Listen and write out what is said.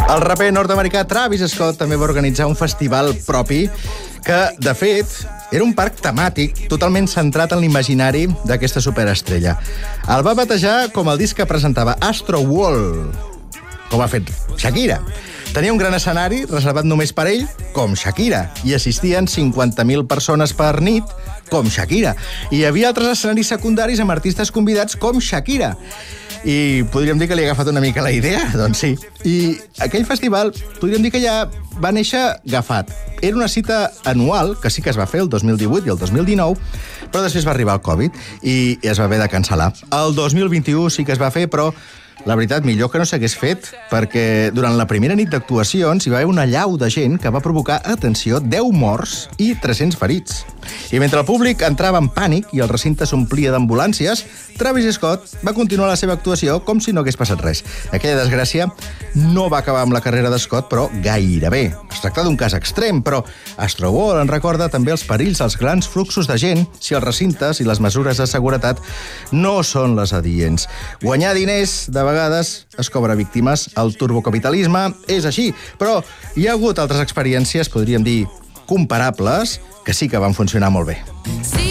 El raper nord-americà Travis Scott també va organitzar un festival propi que, de fet, era un parc temàtic totalment centrat en l'imaginari d'aquesta superestrella. El va batejar com el disc que presentava Astro World, com ha fet Shakira. Tenia un gran escenari reservat només per ell, com Shakira, i assistien 50.000 persones per nit, com Shakira. I hi havia altres escenaris secundaris amb artistes convidats com Shakira. I podríem dir que li ha agafat una mica la idea? Doncs sí. I aquell festival, podríem dir que ja va néixer agafat. Era una cita anual, que sí que es va fer el 2018 i el 2019, però després va arribar el Covid i es va haver de cancel·lar. El 2021 sí que es va fer, però la veritat, millor que no s'hagués fet, perquè durant la primera nit d'actuacions hi va haver una allau de gent que va provocar, atenció, 10 morts i 300 ferits. I mentre el públic entrava en pànic i el recinte s'omplia d'ambulàncies, Travis Scott va continuar la seva actuació com si no hagués passat res. Aquella desgràcia no va acabar amb la carrera de Scott, però gairebé. Es tracta d'un cas extrem, però Astro World en recorda també els perills dels grans fluxos de gent si els recintes i les mesures de seguretat no són les adients. Guanyar diners, de vegades, es cobra víctimes. El turbocapitalisme és així, però hi ha hagut altres experiències, podríem dir, comparables, que sí que van funcionar molt bé.